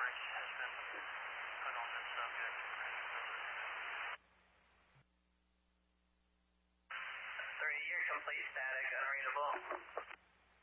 charge has been put on this subject. 3, you're complete static, unreadable.